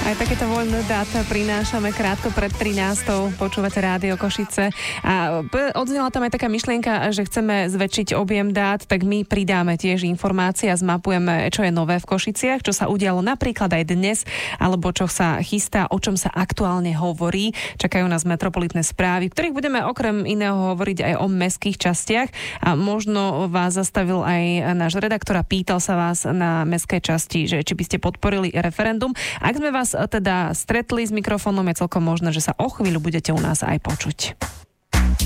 Aj takéto voľné dáta prinášame krátko pred 13. Počúvate Rádio Košice. A odznela tam aj taká myšlienka, že chceme zväčšiť objem dát, tak my pridáme tiež informácie a zmapujeme, čo je nové v Košiciach, čo sa udialo napríklad aj dnes, alebo čo sa chystá, o čom sa aktuálne hovorí. Čakajú nás metropolitné správy, v ktorých budeme okrem iného hovoriť aj o mestských častiach. A možno vás zastavil aj náš redaktor a pýtal sa vás na mestskej časti, že či by ste podporili referendum. Ak sme vás teda stretli s mikrofónom, je celkom možné, že sa o chvíľu budete u nás aj počuť.